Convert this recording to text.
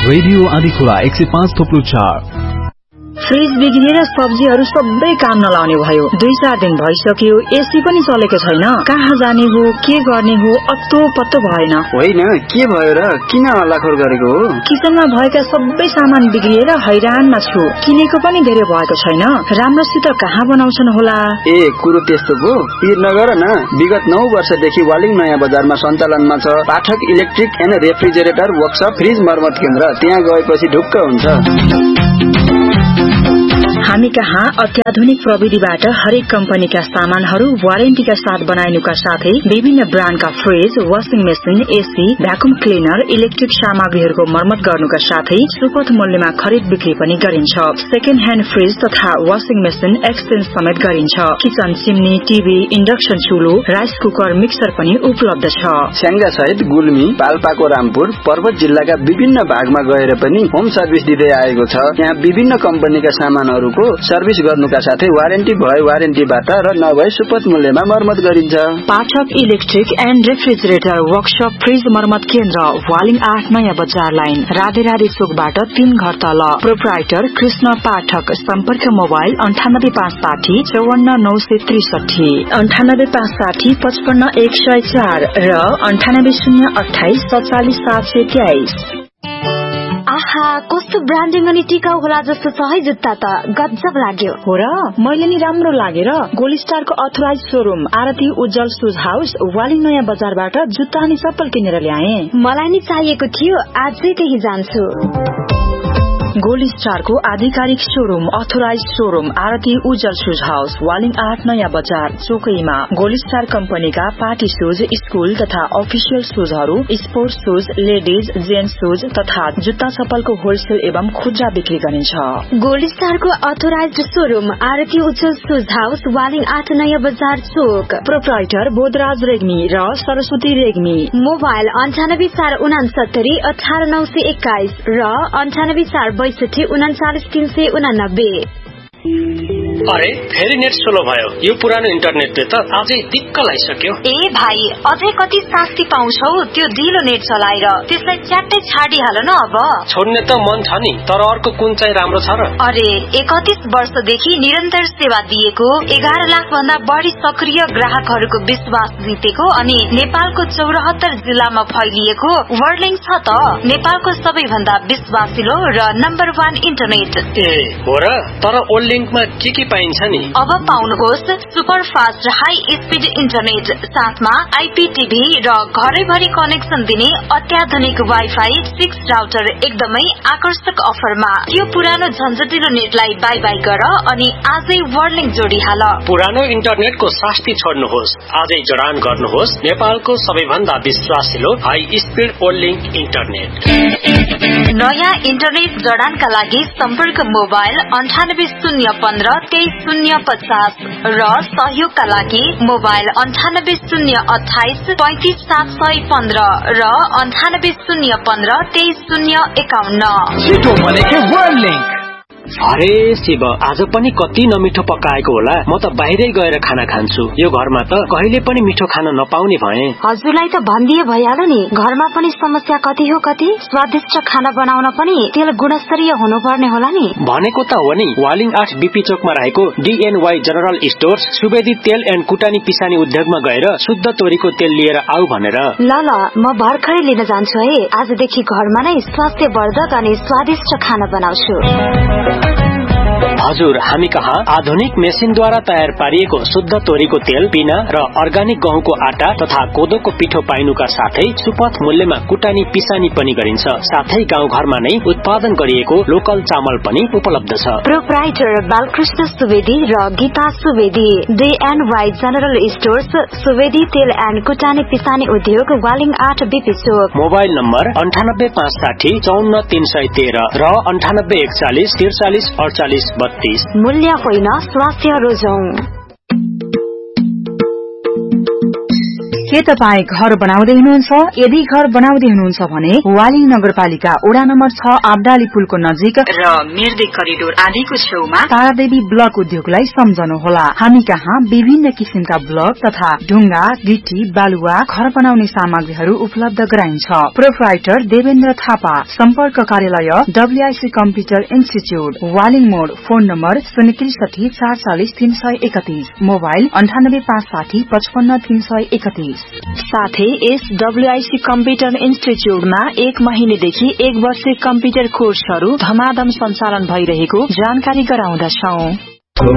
Radio Andhikhola 105.4। Fridge बिग्रिएर सब्जीहरू सबै काम नलाउने भयो। 2-4 दिन भइसक्यो, एसी पनि चलेको छैन। कहाँ जाने हो, के गर्ने हो, अत्तो पत्तो भएन। होइन, के भयो र? किन हल्लाखोर गरेको हो? किचनमा भएका सबै सामान बिग्रिएर हैरानमा छु। किनेको पनि धेरै भएको छैन। राम्रोसित कहाँ बनाउँछन् होला? ए, कुरो त्यस्तो पो? पिर नगर न। विगत 9 वर्षदेखि वालिङ नयाँ बजारमा सञ्चालनमा छ पाठक electric and refrigerator workshop fridge मर्मत केन्द्र। त्यहाँ गएपछि ढुक्क हुन्छ। हामी कहाँ अत्याधुनिक प्रविधिबाट हरेक कम्पनीका सामानहरू वारेन्टीका साथ बनाइनुका साथै विभिन्न ब्रान्डका fridge, washing machine, AC, vacuum cleaner, electric सामग्रीहरूको मर्मत गर्नुका साथै सुपथ मूल्यमा खरिद बिक्री पनि गरिन्छ। सेकेन्ड ह्यान्ड फ्रिज तथा वाशिङ मेसिन एक्सचेन्ज समेत गरिन्छ। Kitchen chimney, TV, induction चुलो, rice cooker, mixer पनि उपलब्ध छ। स्याङ्जा सहित गुल्मी, पाल्पाको रामपुर, पर्वत जिल्लाका विभिन्न भागमा गएर पनि होम सर्भिस दिँदै आएको छ। यहाँ विभिन्न कम्पनीका सामानहरू सर्भिस गर्नुका साथै वारेन्टी भए वारेन्टीबाट र नभए सुपथ मूल्यमा मर्मत गरिन्छ। पाठक electric and refrigerator workshop fridge मर्मत केन्द्र, वालिङ 8 नयाँ बजार लाइन, राधे चोकबाट 3 घर तल। प्रोप्राइटर कृष्ण पाठक। सम्पर्क मोबाइल 98560 54963, 98560 55104 र 98028 47723। आहा, कस्तो ब्रान्डिङ अनि टिकाउ होला जस्तो छ है जुत्ता त। गजब लाग्यो। हो र? मैले नि राम्रो लागेर गोल्ड स्टारको अथोराइज शोरूम आरती उज्जवल शूज हाउस वालिङ नयाँ बजारबाट जुत्ता अनि चप्पल किनेर ल्याए। मलाई नि चाहिएको थियो, आजै त्यही जान्छु। गोल्ड स्टारको आधिकारिक शोरूम अथोराइज शोरूम आरती उज्जवल शूज हाउस वालिङ 8 नयाँ बजार चोकैमा। गोल्ड स्टार कम्पनीका पार्टी शूज, स्कूल तथा official शूजहरू, sports shoes, ladies, gents shoes तथा जुत्ता चप्पलको होलसेल एवं खुद्रा बिक्री गरिन्छ। गोल्ड स्टारको अथोराइज शोरूम आरती उज्जवल शूज हाउस वालिङ 8 नयाँ बजार चोक। प्रोप्राइटर बोधराज रेग्मी र सरस्वती रेग्मी। मोबाइल 984669 18921 र 9846 39 अरे फेरि नेट स्लो भयो। यो पुरानो इन्टरनेटले त अझै दिक्क लागिसक्यो। ए भाइ, अझै कति शास्ति पाउँछौ त्यो ढिलो नेट चलाएर? त्यसलाई च्याट्टै छाडिहाल न अब। छोड्ने त मन छ नि, तर अर्को कुन चाहिँ राम्रो छ र? अरे 31 वर्षदेखि निरन्तर सेवा दिएको, 11 लाख भन्दा बढी सक्रिय ग्राहकहरूको विश्वास जितेको अनि नेपालको 74 जिल्लामा फैलिएको वर्लिङ छ त नेपालको सबैभन्दा विश्वासिलो र नम्बर 1 इन्टरनेट। ए हो र? तर ओल्डिङमा के पाइन्छ नि? अब पाउनुहोस् super fast high speed internet, साथमा आइपीटीभी र घरैभरि कनेक्सन दिने अत्याधुनिक वाइफाई 6 राउटर एकदमै आकर्षक अफरमा। यो पुरानो झन्झटिलो नेटलाई बाई बाई गर अनि आजै वर्लिङ जोडिहाल। पुरानो इन्टरनेटको शास्ति छोड्नुहोस्, आजै जडान गर्नुहोस् नेपालको सबैभन्दा विश्वासिलो हाई स्पिड वर्लिङ इन्टरनेट। नयाँ इन्टरनेट जडानका लागि सम्पर्क मोबाइल 9801 23050 र सहयोगका लागि मोबाइल 98028 35715 र 98015 23051। अरे शिव, आज पनि कति नमिठो पकाएको होला। म त बाहिरै गएर खाना खान्छु। यो घरमा त कहिले पनि मिठो खाना नपाउने भए। हजुरलाई त भनिदिए भइहाल्यो नि। घरमा पनि समस्या कति हो कति। स्वादिष्ट खाना बनाउन पनि तेल गुणस्तरीय हुनुपर्ने होला नि। भनेको त हो नि। वालिङ 8 बीपी चोकमा रहेको डीएनवाई जनरल स्टोर्स सुवेदी तेल एन्ड कुटानी पिसानी उद्योगमा गएर शुद्ध तोरीको तेल लिएर आऊ भनेर। ल म भर्खरै लिन जान्छु है। आजदेखि घरमा नै स्वास्थ्यवर्धक अनि स्वादिष्ट खाना बनाउँछु। हजुर, हामी कहाँ आधुनिक मेसिनद्वारा तयार पारिएको शुद्ध तोरीको तेल, पिना र अर्गानिक गहुँको आटा तथा कोदोको पिठो पाइनुका साथै सुपथ मूल्यमा कुटानी पिसानी पनि गरिन्छ। साथै गाउँ घरमा नै उत्पादन गरिएको लोकल चामल पनि उपलब्ध छ। प्रोप्राइटर बालकृष्ण सुवेदी र गीता सुवेदी, डीएनवाई जनरल स्टोर्स सुवेदी तेल एन्ड कुटानी पिसानी उद्योग वालिङ 8 बीपी चोक। मोबाइल नम्बर 98560 54313 र 9841 43 48 32। मूल्य होइन, स्वास्थ्य रोजौं। के तपाई घर बनाउँदै हुनुहुन्छ? यदि घर बनाउँदै हुनुहुन्छ भने वालिङ नगरपालिका वडा नम्बर 6 आब्दाली पुलको नजिक र मिर्दे करिडोर आदिको छेउमा तारादेवी ब्लक उद्योगलाई सम्झनुहोला। हामी कहाँ विभिन्न किसिमका ब्लक तथा ढुङ्गा, गिटी, बालुवा, घर बनाउने सामग्रीहरू उपलब्ध गराइन्छ। प्रोप्राइटर देवेन्द्र थापा। सम्पर्क कार्यालय WIC कम्प्युटर इन्स्टिच्यूट, वालिङ मोड। Phone number 063 440 331, mobile 98 560 55 331। साथै यस WIC कम्प्युटर इन्स्टिच्यूटमा 1 महिनेदेखि 1 वर्ष कम्प्युटर कोर्सहरू धमाधम सञ्चालन भइरहेको जानकारी गराउँदछौं।